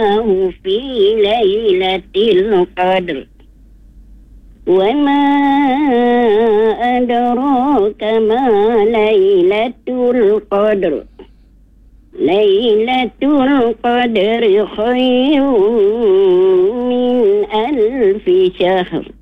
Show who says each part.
Speaker 1: في ليلة القدر وما أدراك ما ليلة القدر ليلة القدر خير من 1000 شهر